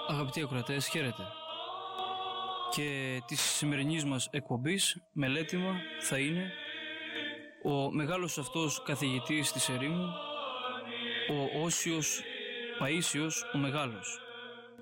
Αγαπητοί ακροατές, χαίρετε. Και της σημερινής μας εκπομπής μελέτημα θα είναι ο μεγάλος αυτός καθηγητής της ερήμου, ο Όσιος Παΐσιος ο Μεγάλος.